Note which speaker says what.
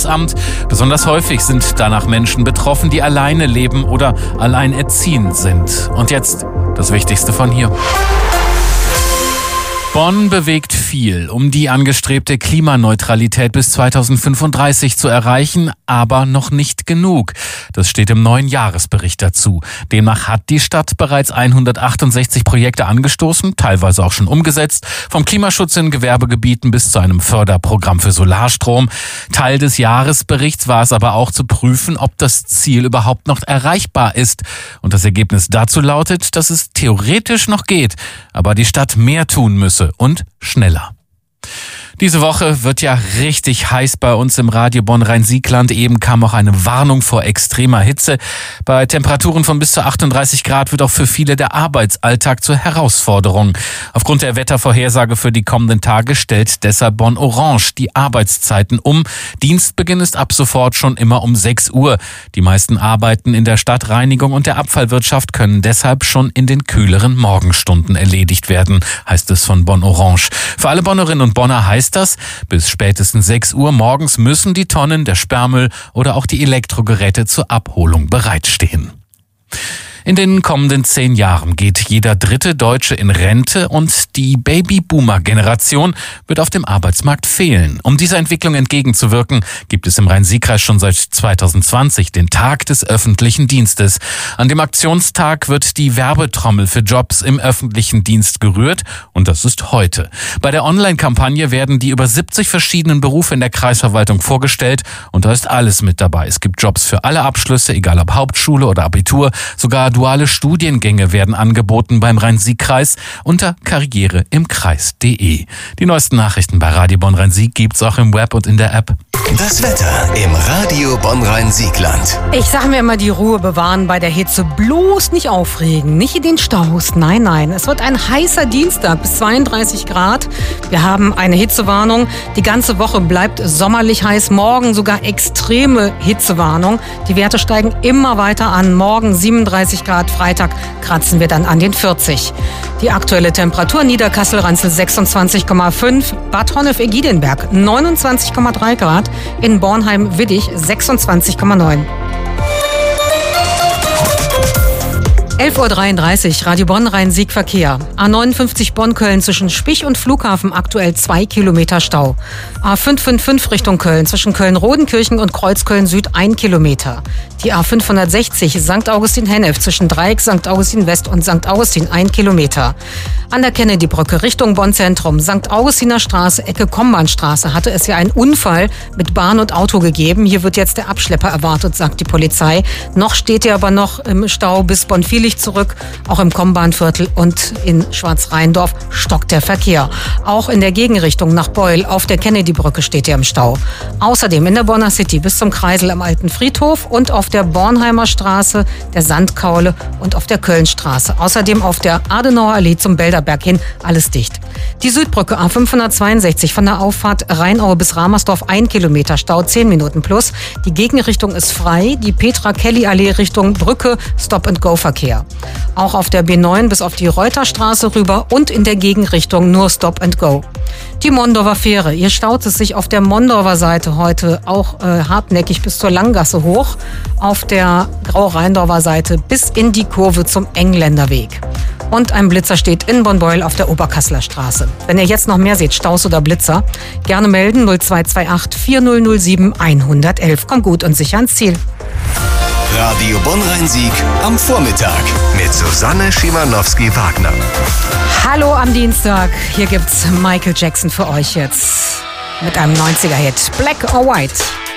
Speaker 1: Arbeitsamt. Besonders häufig sind danach Menschen betroffen, die alleine leben oder alleinerziehend sind. Und jetzt das Wichtigste von hier. Bonn bewegt viel, um die angestrebte Klimaneutralität bis 2035 zu erreichen, aber noch nicht genug. Das steht im neuen Jahresbericht dazu. Demnach hat die Stadt bereits 168 Projekte angestoßen, teilweise auch schon umgesetzt, vom Klimaschutz in Gewerbegebieten bis zu einem Förderprogramm für Solarstrom. Teil des Jahresberichts war es aber auch zu prüfen, ob das Ziel überhaupt noch erreichbar ist. Und das Ergebnis dazu lautet, dass es theoretisch noch geht, aber die Stadt mehr tun müsse. Und schneller. Diese Woche wird ja richtig heiß bei uns im Radio Bonn-Rhein-Sieg-Land. Eben kam auch eine Warnung vor extremer Hitze. Bei Temperaturen von bis zu 38 Grad wird auch für viele der Arbeitsalltag zur Herausforderung. Aufgrund der Wettervorhersage für die kommenden Tage stellt deshalb Bonn Orange die Arbeitszeiten um. Dienstbeginn ist ab sofort schon immer um 6 Uhr. Die meisten Arbeiten in der Stadtreinigung und der Abfallwirtschaft können deshalb schon in den kühleren Morgenstunden erledigt werden, heißt es von Bonn Orange. Für alle Bonnerinnen und Bonner heißt das, bis spätestens 6 Uhr morgens müssen die Tonnen, der Sperrmüll oder auch die Elektrogeräte zur Abholung bereitstehen. In den kommenden 10 Jahren geht jeder dritte Deutsche in Rente und die Baby-Boomer-Generation wird auf dem Arbeitsmarkt fehlen. Um dieser Entwicklung entgegenzuwirken, gibt es im Rhein-Sieg-Kreis schon seit 2020 den Tag des öffentlichen Dienstes. An dem Aktionstag wird die Werbetrommel für Jobs im öffentlichen Dienst gerührt und das ist heute. Bei der Online-Kampagne werden die über 70 verschiedenen Berufe in der Kreisverwaltung vorgestellt und da ist alles mit dabei. Es gibt Jobs für alle Abschlüsse, egal ob Hauptschule oder Abitur, sogar duale Studiengänge werden angeboten beim Rhein-Sieg-Kreis unter karriereimkreis.de. Die neuesten Nachrichten bei Radio Bonn-Rhein-Sieg gibt's auch im Web und in der App.
Speaker 2: Das Wetter im Radio Bonn-Rhein-Sieg-Land.
Speaker 3: Ich sage mir immer, die Ruhe bewahren bei der Hitze. Bloß nicht aufregen, nicht in den Staus. Nein, nein. Es wird ein heißer Dienstag bis 32 Grad. Wir haben eine Hitzewarnung. Die ganze Woche bleibt sommerlich heiß. Morgen sogar extreme Hitzewarnung. Die Werte steigen immer weiter an. Morgen 37 Grad, Freitag kratzen wir dann an den 40. Die aktuelle Temperatur Niederkassel-Ranzel 26,5, Bad Honnef-Egidinberg 29,3 Grad, in Bornheim-Widdig 26,9. 11.33 Uhr, Radio Bonn-Rhein-Sieg Verkehr. A59 Bonn-Köln zwischen Spich und Flughafen aktuell 2 Kilometer Stau. A555 Richtung Köln zwischen Köln-Rodenkirchen und Kreuzköln-Süd 1 Kilometer. Die A560 St. Augustin-Hennef zwischen Dreieck St. Augustin West und St. Augustin 1 Kilometer. An der Kennedy-Brücke Richtung Bonn-Zentrum, St. Augustiner Straße, Ecke Kombahnstraße, hatte es ja einen Unfall mit Bahn und Auto gegeben. Hier wird jetzt der Abschlepper erwartet, sagt die Polizei. Noch steht er aber noch im Stau bis Bonn-Vielig zurück. Auch im Kombahnviertel und in Schwarzrheindorf stockt der Verkehr. Auch in der Gegenrichtung nach Beul auf der Kennedy-Brücke steht er im Stau. Außerdem in der Bonner City bis zum Kreisel am Alten Friedhof und auf der Bornheimer Straße, der Sandkaule und auf der Kölnstraße. Außerdem auf der Adenauer Allee zum Bälderberg hin alles dicht. Die Südbrücke A562 von der Auffahrt Rheinaue bis Ramersdorf 1 Kilometer Stau, 10 Minuten plus. Die Gegenrichtung ist frei. Die Petra-Kelly-Allee Richtung Brücke Stop-and-Go-Verkehr. Auch auf der B9 bis auf die Reuterstraße rüber und in der Gegenrichtung nur Stop-and-Go. Die Mondorfer Fähre. Hier staut es sich auf der Mondorfer Seite heute auch hartnäckig bis zur Langgasse hoch. Auf der Grau-Rheindorfer Seite bis in die Kurve zum Engländerweg. Und ein Blitzer steht in Bonn-Beul auf der Oberkasseler Straße. Wenn ihr jetzt noch mehr seht, Staus oder Blitzer, gerne melden 0228 4007 111. Kommt gut und sicher ans Ziel.
Speaker 2: Radio Bonn-Rhein-Sieg am Vormittag mit Susanne Schimanowski-Wagner.
Speaker 3: Hallo am Dienstag. Hier gibt's Michael Jackson für euch jetzt mit einem 90er-Hit. Black or White.